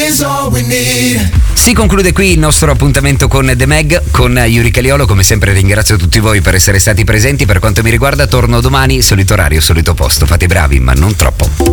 Si conclude qui il nostro appuntamento con The Meg, con Yuri Caliolo. Come sempre ringrazio tutti voi per essere stati presenti. Per quanto mi riguarda torno domani, solito orario, solito posto. Fate i bravi, ma non troppo.